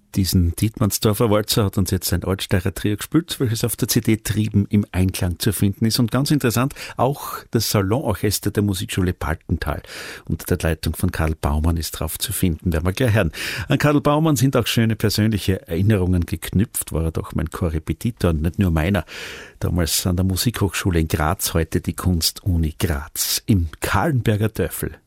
Diesen Dietmannsdorfer Walzer hat uns jetzt ein Altsteirer Trio gespielt, welches auf der CD Trieben im Einklang zu finden ist. Und ganz interessant, auch das Salonorchester der Musikschule Paltental unter der Leitung von Karl Baumann ist drauf zu finden. Werden wir gleich hören. An Karl Baumann sind auch schöne persönliche Erinnerungen geknüpft, war er doch mein Korrepetitor und nicht nur meiner. Damals an der Musikhochschule in Graz, heute die Kunstuni Graz im Kahlenberger Dörfel.